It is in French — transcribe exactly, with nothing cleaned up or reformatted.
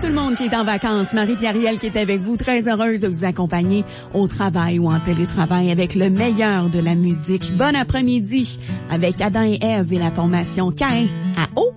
tout le monde qui est en vacances. Marie-Pierre Riel qui est avec vous, très heureuse de vous accompagner au travail ou en télétravail avec le meilleur de la musique. Bon après-midi avec Adam et Ève et la formation Caïn à eau.